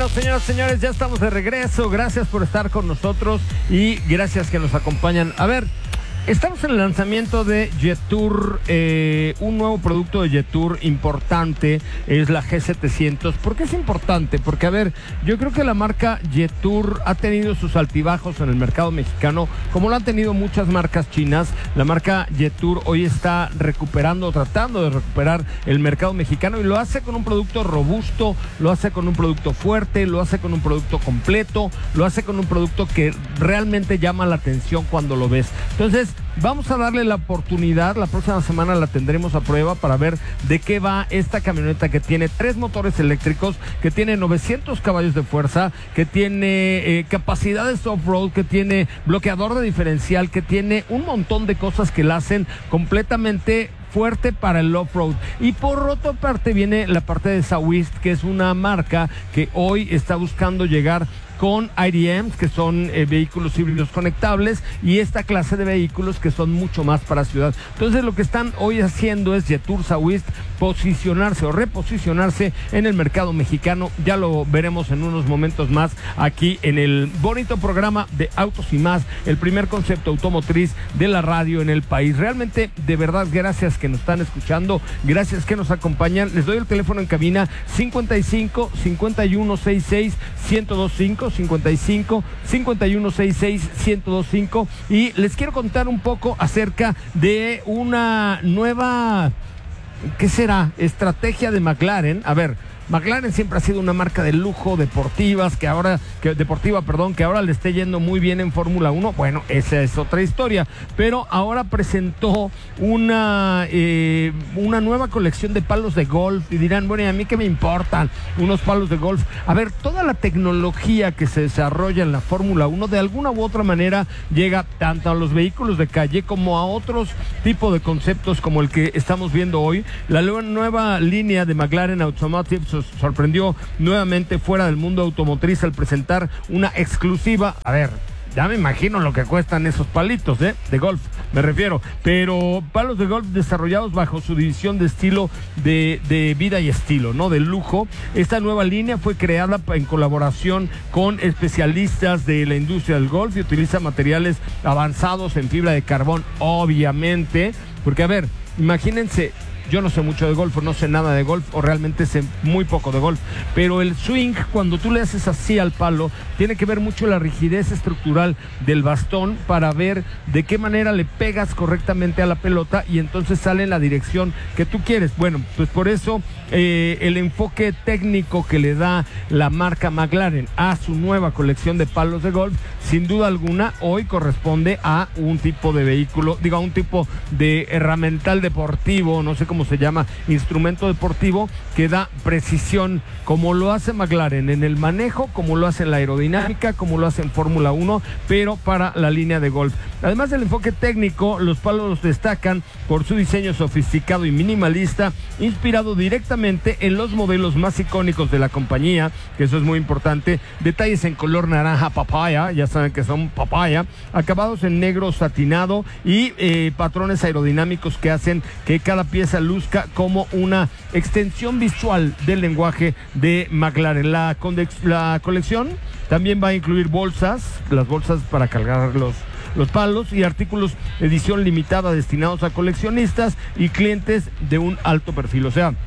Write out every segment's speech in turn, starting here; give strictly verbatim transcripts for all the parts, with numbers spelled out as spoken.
Bueno, señoras y señores, ya estamos de regreso. Gracias por estar con nosotros y gracias que nos acompañan. A ver, estamos en el lanzamiento de Jetour, eh, un nuevo producto de Jetour importante, es la G setecientos. ¿Por qué es importante? Porque, a ver, yo creo que la marca Jetour ha tenido sus altibajos en el mercado mexicano, como lo han tenido muchas marcas chinas. La marca Jetour hoy está recuperando, tratando de recuperar el mercado mexicano y lo hace con un producto robusto, lo hace con un producto fuerte, lo hace con un producto completo, lo hace con un producto que realmente llama la atención cuando lo ves. Entonces, vamos a darle la oportunidad, la próxima semana la tendremos a prueba para ver de qué va esta camioneta que tiene tres motores eléctricos, que tiene novecientos caballos de fuerza, que tiene eh, capacidades off-road, que tiene bloqueador de diferencial, que tiene un montón de cosas que la hacen completamente fuerte para el off-road. Y por otra parte viene la parte de Sawist, que es una marca que hoy está buscando llegar con I D Ms, que son eh, vehículos híbridos conectables, y esta clase de vehículos que son mucho más para ciudad. Entonces lo que están hoy haciendo es Jetour Sawist posicionarse o reposicionarse en el mercado mexicano. Ya lo veremos en unos momentos más aquí en el bonito programa de Autos y Más, el primer concepto automotriz de la radio en el país. Realmente, de verdad, gracias que nos están escuchando, gracias que nos acompañan. Les doy el teléfono en cabina: cincuenta y cinco, cincuenta y uno, sesenta y seis, ciento veinticinco, cincuenta y cinco, cincuenta y uno, sesenta y seis, ciento veinticinco. Y les quiero contar un poco acerca de una nueva, ¿qué será?, estrategia de McLaren. A ver, McLaren siempre ha sido una marca de lujo, deportivas, que ahora, que, deportiva, perdón, que ahora le esté yendo muy bien en Fórmula uno. Bueno, esa es otra historia. Pero ahora presentó una, eh, una nueva colección de palos de golf. Y dirán, bueno, ¿y a mí qué me importan unos palos de golf? A ver, toda la tecnología que se desarrolla en la Fórmula uno, de alguna u otra manera, llega tanto a los vehículos de calle como a otros tipos de conceptos como el que estamos viendo hoy. La nueva línea de McLaren Automotive sorprendió nuevamente fuera del mundo automotriz al presentar una exclusiva. A ver, ya me imagino lo que cuestan esos palitos, ¿eh? De golf, me refiero. Pero palos de golf desarrollados bajo su división de estilo de, de vida y estilo, ¿no? De lujo. Esta nueva línea fue creada en colaboración con especialistas de la industria del golf y utiliza materiales avanzados en fibra de carbón, obviamente. Porque, a ver, imagínense, yo no sé mucho de golf, o no sé nada de golf, o realmente sé muy poco de golf, pero el swing, cuando tú le haces así al palo, tiene que ver mucho la rigidez estructural del bastón para ver de qué manera le pegas correctamente a la pelota y entonces sale en la dirección que tú quieres. Bueno, pues por eso eh, el enfoque técnico que le da la marca McLaren a su nueva colección de palos de golf, sin duda alguna, hoy corresponde a un tipo de vehículo, digo, a un tipo de herramental deportivo, no sé cómo se llama, instrumento deportivo que da precisión, como lo hace McLaren en el manejo, como lo hace en la aerodinámica, como lo hace en Fórmula uno, pero para la línea de golf. Además del enfoque técnico, los palos destacan por su diseño sofisticado y minimalista, inspirado directamente en los modelos más icónicos de la compañía, que eso es muy importante. Detalles en color naranja papaya, ya saben que son papaya, acabados en negro satinado y eh, patrones aerodinámicos que hacen que cada pieza luzca como una extensión visual del lenguaje de McLaren. La, la colección también va a incluir bolsas, las bolsas para cargar los, los palos, y artículos edición limitada destinados a coleccionistas y clientes de un alto perfil. O sea,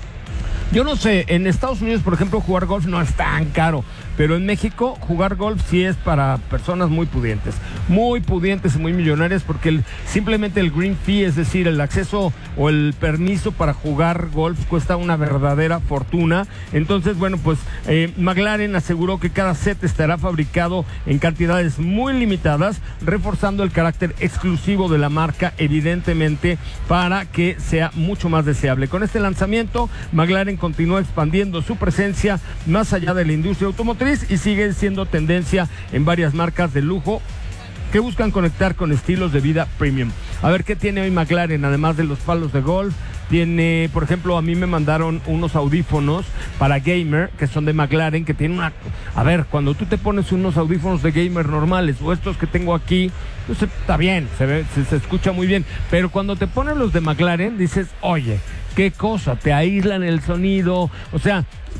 yo no sé, en Estados Unidos, por ejemplo, jugar golf no es tan caro, pero en México jugar golf sí es para personas muy pudientes, muy pudientes y muy millonarias, porque el, simplemente el green fee, es decir, el acceso o el permiso para jugar golf cuesta una verdadera fortuna. Entonces, bueno, pues eh, McLaren aseguró que cada set estará fabricado en cantidades muy limitadas, reforzando el carácter exclusivo de la marca, evidentemente, para que sea mucho más deseable. Con este lanzamiento, McLaren continúa expandiendo su presencia más allá de la industria automotriz y sigue siendo tendencia en varias marcas de lujo que buscan conectar con estilos de vida premium. A ver, ¿qué tiene hoy McLaren? Además de los palos de golf, tiene, por ejemplo, a mí me mandaron unos audífonos para gamer, que son de McLaren, que tienen una... A ver, cuando tú te pones unos audífonos de gamer normales, o estos que tengo aquí, pues está bien, se ve, se, se escucha muy bien, pero cuando te pones los de McLaren, dices, oye, qué cosa, te aíslan el sonido, o sea,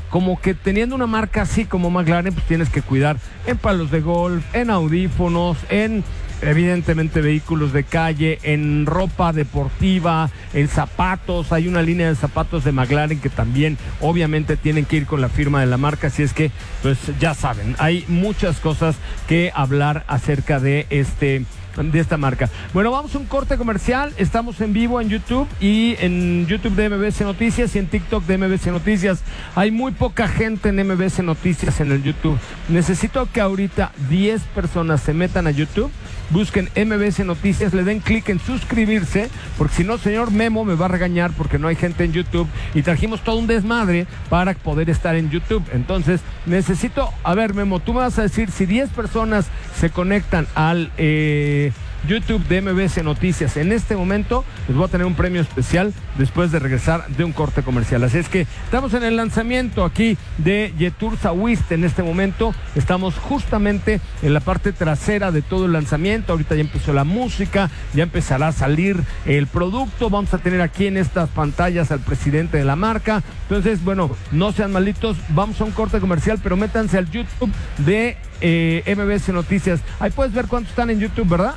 como que teniendo una marca así como McLaren, pues tienes que cuidar en palos de golf, en audífonos, en evidentemente vehículos de calle, en ropa deportiva, en zapatos. Hay una línea de zapatos de McLaren que también obviamente tienen que ir con la firma de la marca, así es que pues ya saben, hay muchas cosas que hablar acerca de este de esta marca. Bueno, vamos a un corte comercial. Estamos en vivo en YouTube y en YouTube de M B C Noticias y en TikTok de M B C Noticias. Hay muy poca gente en M B C Noticias en el YouTube. Necesito que ahorita diez personas se metan a YouTube, busquen M B C Noticias, le den clic en suscribirse, porque si no, señor Memo me va a regañar porque no hay gente en YouTube y trajimos todo un desmadre para poder estar en YouTube. Entonces, necesito, a ver, Memo, tú me vas a decir si diez personas se conectan al eh, YouTube de M B C Noticias en este momento, les voy a tener un premio especial después de regresar de un corte comercial. Así es que estamos en el lanzamiento aquí de Jetour Sawist. En este momento estamos justamente en la parte trasera de todo el lanzamiento. Ahorita ya empezó la música, ya empezará a salir el producto. Vamos a tener aquí en estas pantallas al presidente de la marca. Entonces, bueno, no sean malitos, vamos a un corte comercial, pero métanse al YouTube de eh, M B C Noticias. Ahí puedes ver cuántos están en YouTube, ¿verdad?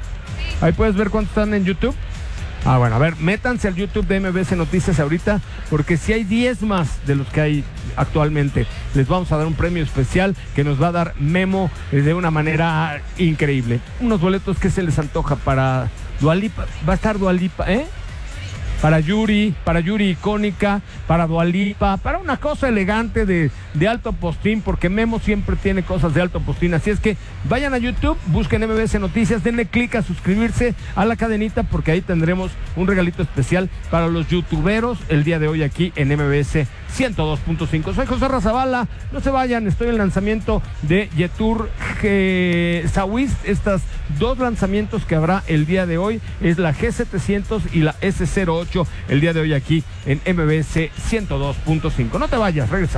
Ahí puedes ver cuántos están en YouTube. Ah, bueno, a ver, métanse al YouTube de M B C Noticias ahorita, porque si hay diez más de los que hay actualmente, les vamos a dar un premio especial que nos va a dar Memo de una manera increíble. Unos boletos que se les antoja para Dua Lipa. Va a estar Dua Lipa, ¿eh? Para Yuri, para Yuri icónica, para Dua Lipa, para una cosa elegante de, de alto postín, porque Memo siempre tiene cosas de alto postín. Así es que vayan a YouTube, busquen M B C Noticias, denle clic a suscribirse a la cadenita, porque ahí tendremos un regalito especial para los youtuberos el día de hoy aquí en M B S ciento dos punto cinco. Soy José Razabala, no se vayan, estoy en el lanzamiento de Jetour Sawist. Estas dos lanzamientos que habrá el día de hoy es la G setecientos y la S cero ocho el día de hoy aquí en M B S ciento dos punto cinco. No te vayas, regresa.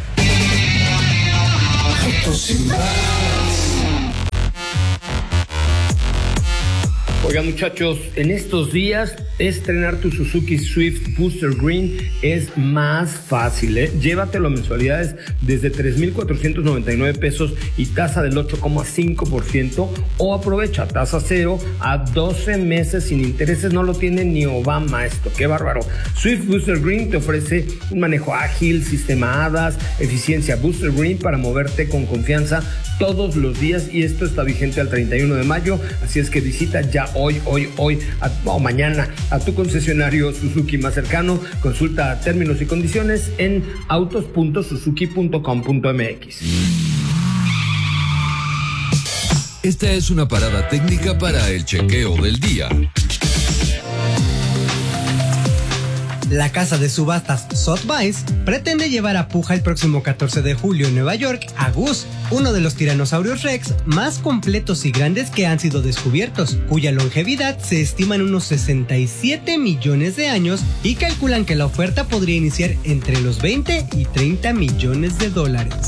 Oigan, muchachos, en estos días estrenar tu Suzuki Swift Booster Green es más fácil, ¿eh? Llévatelo a mensualidades desde tres mil cuatrocientos noventa y nueve pesos y tasa del ocho coma cinco por ciento, o aprovecha tasa cero a doce meses sin intereses. No lo tiene ni Obama esto, qué bárbaro. Swift Booster Green te ofrece un manejo ágil, sistema HADAS, eficiencia Booster Green para moverte con confianza todos los días, y esto está vigente al treinta y uno de mayo, así es que visita ya hoy, hoy, hoy a, o mañana a tu concesionario Suzuki más cercano. Consulta términos y condiciones en autos punto suzuki punto com punto m x. Esta es una parada técnica para el chequeo del día. La casa de subastas Sotheby's pretende llevar a puja el próximo catorce de julio en Nueva York a Gus, uno de los tiranosaurios rex más completos y grandes que han sido descubiertos, cuya longevidad se estima en unos sesenta y siete millones de años, y calculan que la oferta podría iniciar entre los veinte y treinta millones de dólares.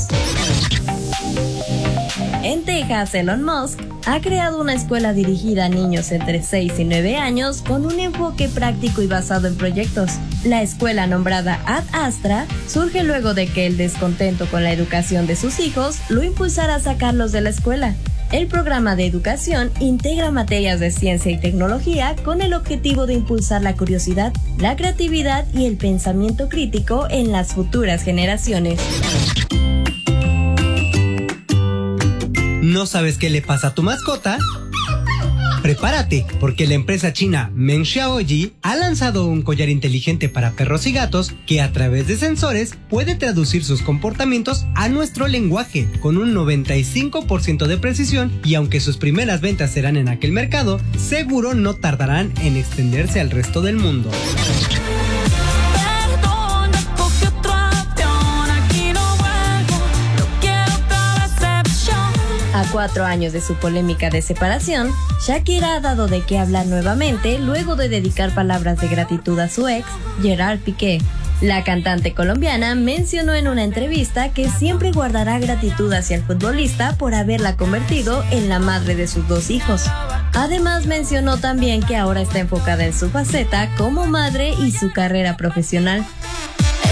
En Texas, Elon Musk ha creado una escuela dirigida a niños entre seis y nueve años con un enfoque práctico y basado en proyectos. La escuela, nombrada Ad Astra, surge luego de que el descontento con la educación de sus hijos lo impulsara a sacarlos de la escuela. El programa de educación integra materias de ciencia y tecnología con el objetivo de impulsar la curiosidad, la creatividad y el pensamiento crítico en las futuras generaciones. ¿No sabes qué le pasa a tu mascota? Prepárate, porque la empresa china Meng Xiaoyi ha lanzado un collar inteligente para perros y gatos que a través de sensores puede traducir sus comportamientos a nuestro lenguaje con un noventa y cinco por ciento de precisión, y aunque sus primeras ventas serán en aquel mercado, seguro no tardarán en extenderse al resto del mundo. A cuatro años de su polémica de separación, Shakira ha dado de qué hablar nuevamente luego de dedicar palabras de gratitud a su ex, Gerard Piqué. La cantante colombiana mencionó en una entrevista que siempre guardará gratitud hacia el futbolista por haberla convertido en la madre de sus dos hijos. Además, mencionó también que ahora está enfocada en su faceta como madre y su carrera profesional.